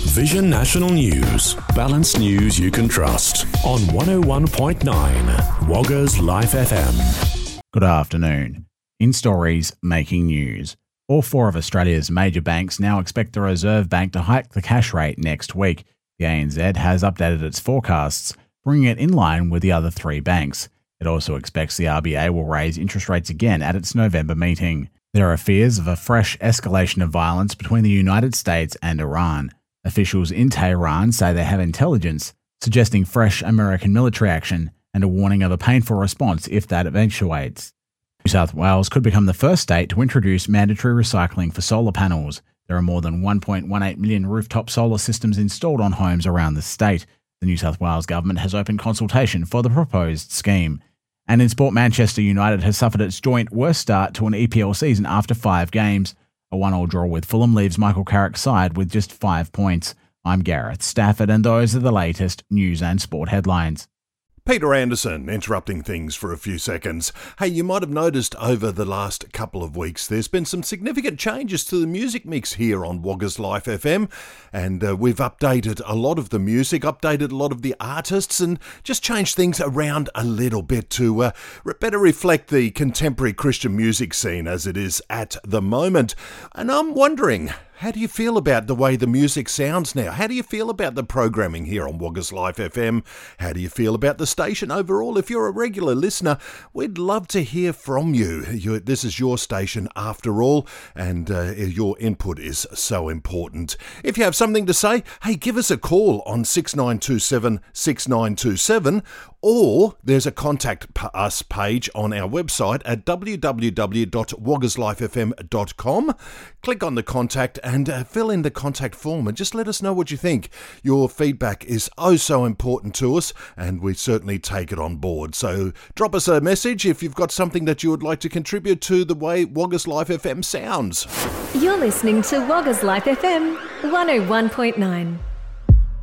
Vision National News. Balanced news you can trust. On 101.9 Woggers Life FM. Good afternoon. In stories making news. All four of Australia's major banks now expect the Reserve Bank to hike the cash rate next week. The ANZ has updated its forecasts, bringing it in line with the other three banks. It also expects the RBA will raise interest rates again at its November meeting. There are fears of a fresh escalation of violence between the United States and Iran. Officials in Tehran say they have intelligence suggesting fresh American military action and a warning of a painful response if that eventuates. New South Wales could become the first state to introduce mandatory recycling for solar panels. There are more than 1.18 million rooftop solar systems installed on homes around the state. The New South Wales government has opened consultation for the proposed scheme. And in sport, Manchester United has suffered its joint worst start to an EPL season after 5 games. A 1-1 draw with Fulham leaves Michael Carrick's side with just 5 points. I'm Gareth Stafford, and those are the latest news and sport headlines. Peter Anderson interrupting things for a few seconds. Hey, you might have noticed over the last couple of weeks there's been some significant changes to the music mix here on Woggers Life FM, and we've updated a lot of the music, updated a lot of the artists, and just changed things around a little bit to better reflect the contemporary Christian music scene as it is at the moment. And I'm wondering, how do you feel about the way the music sounds now? How do you feel about the programming here on Woggers Life FM? How do you feel about the station overall? If you're a regular listener, we'd love to hear from you. This is your station after all, and your input is so important. If you have something to say, hey, give us a call on 6927 6927, or there's a contact us page on our website at www.woggerslifefm.com. Click on the contact and fill in the contact form and just let us know what you think. Your feedback is oh so important to us, and we certainly take it on board. So drop us a message if you've got something that you would like to contribute to the way Woggers Life FM sounds. You're listening to Woggers Life FM 101.9.